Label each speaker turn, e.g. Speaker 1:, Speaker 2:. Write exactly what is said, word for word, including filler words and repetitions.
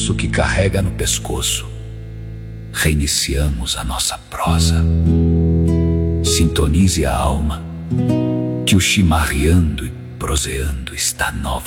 Speaker 1: lenço que carrega no pescoço. Reiniciamos a nossa prosa. Sintonize a alma, que o chimarreando e proseando está